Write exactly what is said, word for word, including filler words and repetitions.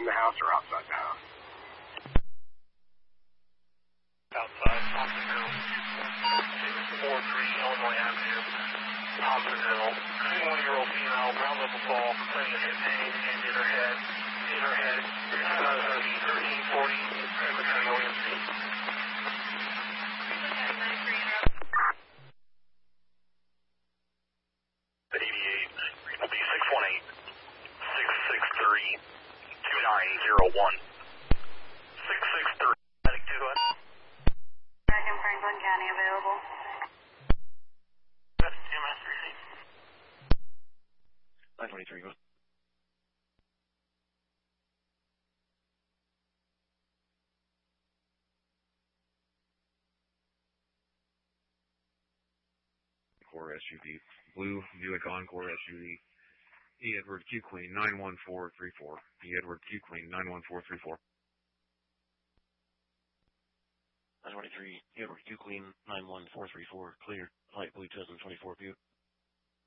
the house or outside the house? Outside, Thompsonville, four three Illinois Avenue, Thompsonville. twenty-one-year-old female, brown level ball, complaining of hip pain and in her head, in her head. Uh, thirteen forty, Edward County O M C. eighty-eight, will be six one eight, six six three, two nine zero one. six six three. Medic two, go ahead. American Franklin County available. That's T M S three C. nine twenty-three, go. Core S U V. Blue Buick Encore S U V. E. Edward Q Queen nine one four three four. E. Edward Q Queen nine one four three four. nine twenty-three, Edward Q Queen nine one four three four, clear. Light blue two thousand twenty-four Butte.